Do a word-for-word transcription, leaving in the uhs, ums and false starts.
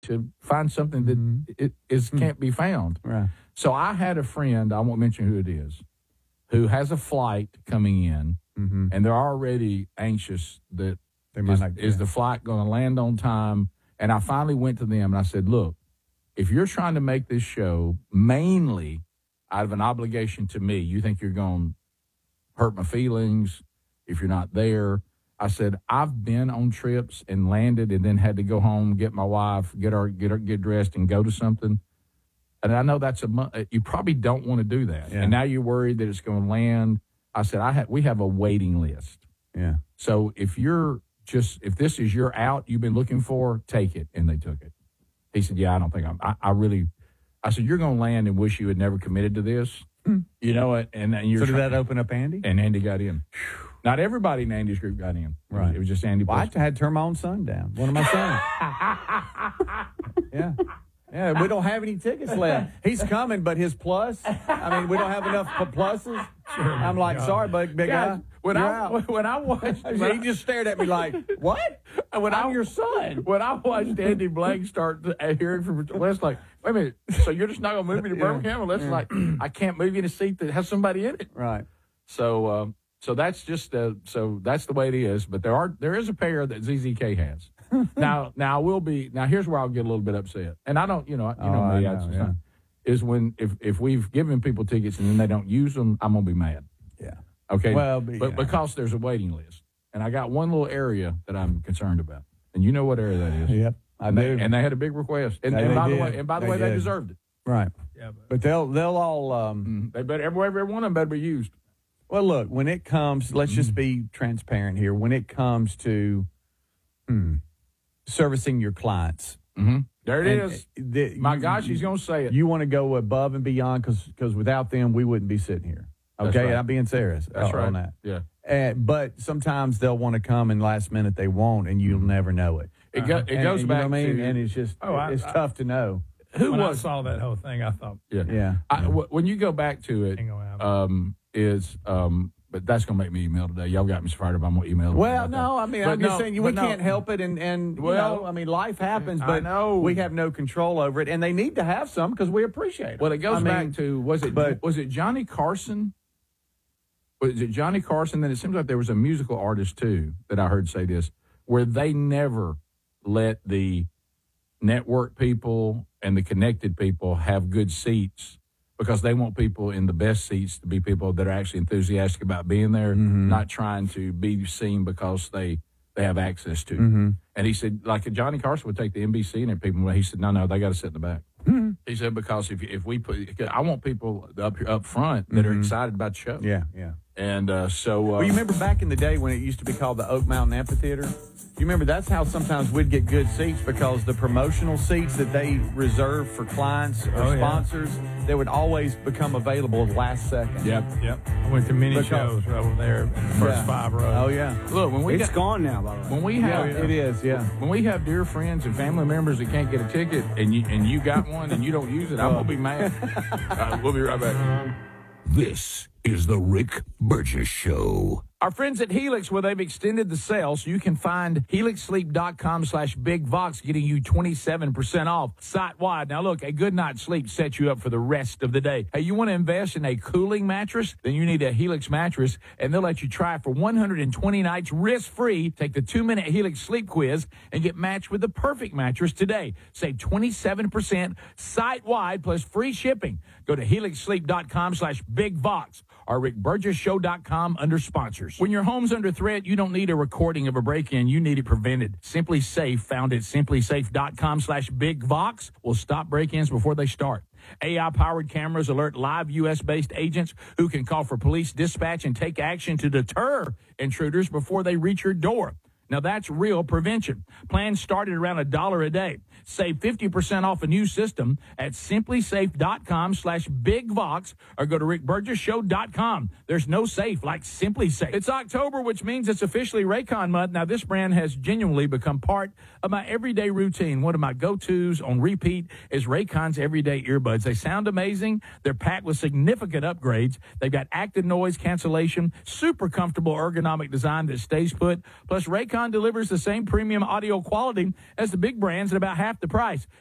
to find something that mm-hmm. it is mm-hmm. can't be found. Right. So I had a friend, I won't mention who it is, who has a flight coming in, mm-hmm. and they're already anxious that they might is, not, is yeah. the flight going to land on time. And I finally went to them and I said, look, if you're trying to make this show mainly out of an obligation to me, you think you're going to hurt my feelings if you're not there. I said, I've been on trips and landed and then had to go home, get my wife, get her, get her, get dressed and go to something. And I know that's a, you probably don't want to do that. Yeah. And now you're worried that it's going to land. I said, I have, we have a waiting list. Yeah. So if you're just, if this is your out you've been looking for, take it. And they took it. He said, yeah, I don't think I'm, I, I really, I said, you're going to land and wish you had never committed to this. Mm. You know what? And, and you're So did trying, that open up Andy? And Andy got in. Not everybody in Andy's group got in. Right. It was just Andy. Well, I had to turn my own son down. One of my sons. yeah. Yeah, we don't have any tickets left. He's coming, but his plus, I mean, we don't have enough pluses. Sure, I'm like, God. sorry, big, big God, guy. When I, out. when I watched, when he just stared at me like, what? When I'm I, your son. When I watched Andy Blank start hearing from Les, like, wait a minute, so you're just not going to move me to Birmingham? And Les yeah. like, I can't move you in a seat that has somebody in it. Right. So, um, so that's just, uh, so that's the way it is. But there are, there is a pair that Z Z K has. now, now I will be, now here's where I'll get a little bit upset. And I don't, you know, you oh, know me, I know, I, yeah. is when, if, if we've given people tickets and then they don't use them, I'm going to be mad. Yeah. Okay. Well, but, but because there's a waiting list. And I got one little area that I'm concerned about. And you know what area that is. Yep. I and, do. They, and they had a big request. And, no, and by did. the way, and by the they way, did. they deserved it. Right. Yeah, but, but they'll they'll all um mm-hmm. they better every every one of them better be used. Well, look, when it comes, let's just be transparent here. When it comes to hmm, servicing your clients. Mm-hmm. There it and is. The, My you, gosh, he's going to say it. You want to go above and beyond because without them, we wouldn't be sitting here. Okay, right. I'm being serious That's on right. that. Yeah. Uh, but sometimes they'll want to come and last minute they won't, and you'll never know it. It, go, it and, goes and, back you know what I mean? to, and it's just oh, I, it's I, tough to know. Who when was I saw that whole thing, I thought, yeah, yeah. I, w- when you go back to it, ain't gonna happen. um, is um, but that's gonna make me email today. Y'all got me so fired up. I'm gonna email. Well, no, I mean, but I'm no, just saying we but no. can't help it, and and you Well, know, I mean, life happens, I but know. we have no control over it, and they need to have some because we appreciate it. Well, it goes I back mean, to was it but, was it Johnny Carson? Was it Johnny Carson? Then it seems like there was a musical artist too that I heard say this, where they never let the network people and the connected people have good seats because they want people in the best seats to be people that are actually enthusiastic about being there, mm-hmm. not trying to be seen because they, they have access to. Mm-hmm. And he said, like Johnny Carson would take the N B C and people, he said, no, no, they got to sit in the back. Mm-hmm. He said, because if if we put, I want people up here, up front that mm-hmm. are excited about the show. Yeah, yeah. And uh, so. Uh, well, you remember back in the day when it used to be called the Oak Mountain Amphitheater? You remember that's how sometimes we'd get good seats because the promotional seats that they reserve for clients or oh, sponsors, yeah. they would always become available last second. Yep. Yep. I went to many Because, shows over there in the first yeah. five rows. Oh, yeah. Look, when we It's got, gone now, by the way. when we Yeah, have it is, yeah. when we have dear friends and family members that can't get a ticket and you and you got one and you don't use it, I'm gonna be mad. uh, we'll be right back. This is the Rick Burgess Show. Our friends at Helix, where they've extended the sale so you can find helix sleep dot com slash big vox, getting you twenty-seven percent off site-wide. Now, look, a good night's sleep sets you up for the rest of the day. Hey, you want to invest in a cooling mattress? Then you need a Helix mattress, and they'll let you try it for one hundred twenty nights risk-free. Take the two-minute Helix sleep quiz and get matched with the perfect mattress today. Save twenty-seven percent site-wide plus free shipping. Go to helix sleep dot com slash big vox or rick burgess show dot com under sponsors. When your home's under threat, you don't need a recording of a break-in. You need it prevented. Simply Safe, found at simply safe dot com slash big vox, will stop break-ins before they start. A I-powered cameras alert live U S-based agents who can call for police dispatch and take action to deter intruders before they reach your door. Now, that's real prevention. Plans start at around a dollar a day. Save fifty percent off a new system at simply safe dot com slash big vox or go to rick burgess show dot com. There's no safe like Simply Safe. It's October, which means it's officially Raycon month. Now, this brand has genuinely become part of my everyday routine. One of my go-tos on repeat is Raycon's everyday earbuds. They sound amazing. They're packed with significant upgrades. They've got active noise cancellation, super comfortable ergonomic design that stays put. Plus, Raycon delivers the same premium audio quality as the big brands at about half the price.